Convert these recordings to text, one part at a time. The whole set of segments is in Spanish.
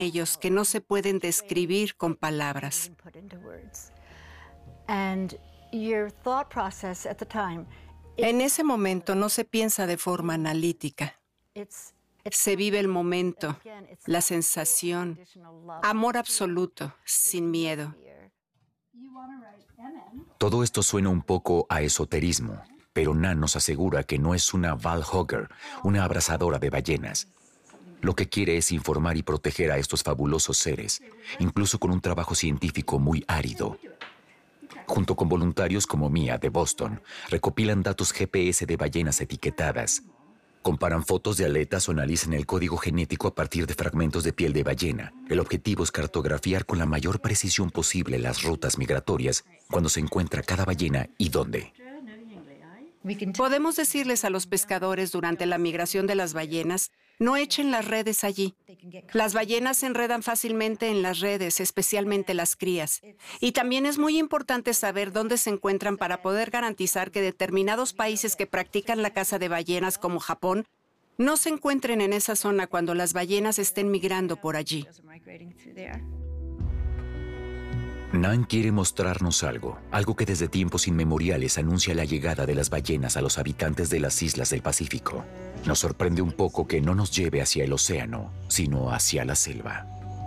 ellos que no se pueden describir con palabras. En ese momento no se piensa de forma analítica. Se vive el momento, la sensación, amor absoluto, sin miedo. Todo esto suena un poco a esoterismo, pero Nan nos asegura que no es una Val Hogger, una abrazadora de ballenas. Lo que quiere es informar y proteger a estos fabulosos seres, incluso con un trabajo científico muy árido. Junto con voluntarios como Mia de Boston, recopilan datos GPS de ballenas etiquetadas. Comparan fotos de aletas o analizan el código genético a partir de fragmentos de piel de ballena. El objetivo es cartografiar con la mayor precisión posible las rutas migratorias cuando se encuentra cada ballena y dónde. Podemos decirles a los pescadores durante la migración de las ballenas, no echen las redes allí. Las ballenas se enredan fácilmente en las redes, especialmente las crías. Y también es muy importante saber dónde se encuentran para poder garantizar que determinados países que practican la caza de ballenas, como Japón, no se encuentren en esa zona cuando las ballenas estén migrando por allí. Nan quiere mostrarnos algo que desde tiempos inmemoriales anuncia la llegada de las ballenas a los habitantes de las islas del Pacífico. Nos sorprende un poco que no nos lleve hacia el océano, sino hacia la selva.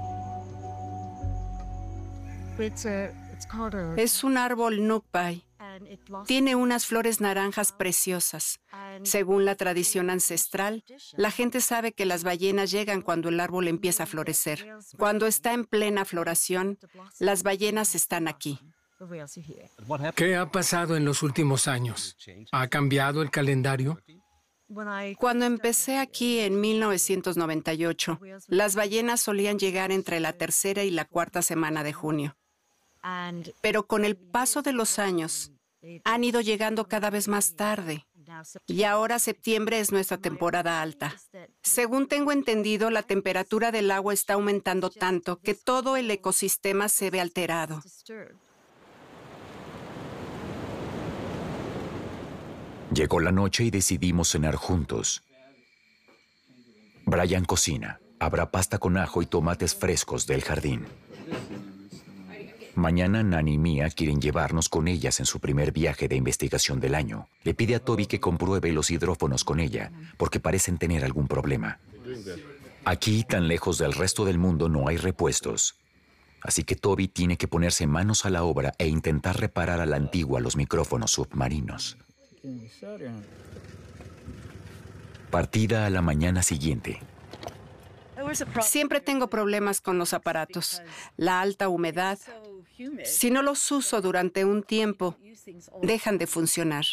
Es un árbol nukpai. Tiene unas flores naranjas preciosas. Según la tradición ancestral, la gente sabe que las ballenas llegan cuando el árbol empieza a florecer. Cuando está en plena floración, las ballenas están aquí. ¿Qué ha pasado en los últimos años? ¿Ha cambiado el calendario? Cuando empecé aquí en 1998, las ballenas solían llegar entre la tercera y la cuarta semana de junio. Pero con el paso de los años, han ido llegando cada vez más tarde. Y ahora septiembre es nuestra temporada alta. Según tengo entendido, la temperatura del agua está aumentando tanto que todo el ecosistema se ve alterado. Llegó la noche y decidimos cenar juntos. Brian cocina. Habrá pasta con ajo y tomates frescos del jardín. Mañana Nan y Mia quieren llevarnos con ellas en su primer viaje de investigación del año. Le pide a Toby que compruebe los hidrófonos con ella, porque parecen tener algún problema. Aquí, tan lejos del resto del mundo, no hay repuestos. Así que Toby tiene que ponerse manos a la obra e intentar reparar a la antigua los micrófonos submarinos. Partida a la mañana siguiente. Siempre tengo problemas con los aparatos. La alta humedad. Si no los uso durante un tiempo, dejan de funcionar.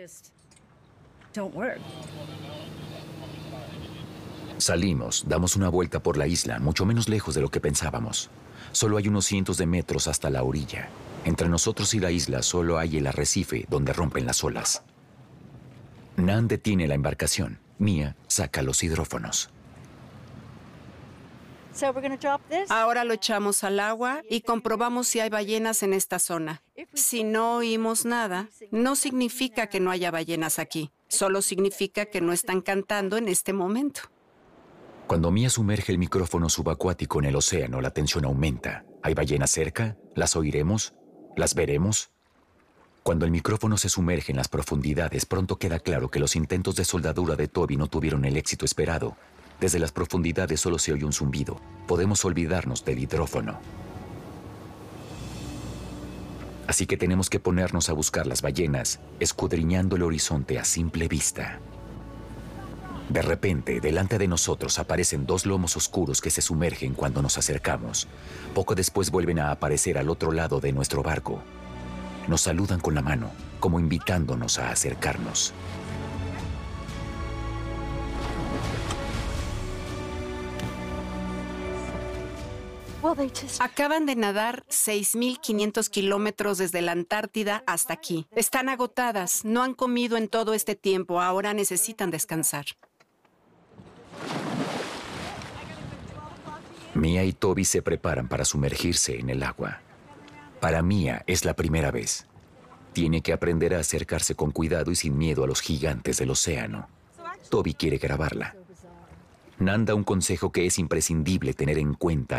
Salimos, damos una vuelta por la isla, mucho menos lejos de lo que pensábamos. Solo hay unos cientos de metros hasta la orilla. Entre nosotros y la isla solo hay el arrecife donde rompen las olas. Nan detiene la embarcación. Mia saca los hidrófonos. Ahora lo echamos al agua y comprobamos si hay ballenas en esta zona. Si no oímos nada, no significa que no haya ballenas aquí. Solo significa que no están cantando en este momento. Cuando Mia sumerge el micrófono subacuático en el océano, la tensión aumenta. ¿Hay ballenas cerca? ¿Las oiremos? ¿Las veremos? Cuando el micrófono se sumerge en las profundidades, pronto queda claro que los intentos de soldadura de Toby no tuvieron el éxito esperado. Desde las profundidades solo se oye un zumbido. Podemos olvidarnos del hidrófono. Así que tenemos que ponernos a buscar las ballenas, escudriñando el horizonte a simple vista. De repente, delante de nosotros aparecen dos lomos oscuros que se sumergen cuando nos acercamos. Poco después vuelven a aparecer al otro lado de nuestro barco. Nos saludan con la mano, como invitándonos a acercarnos. Acaban de nadar 6.500 kilómetros desde la Antártida hasta aquí. Están agotadas, no han comido en todo este tiempo, ahora necesitan descansar. Mia y Toby se preparan para sumergirse en el agua. Para Mia es la primera vez. Tiene que aprender a acercarse con cuidado y sin miedo a los gigantes del océano. Toby quiere grabarla. Nan da un consejo que es imprescindible tener en cuenta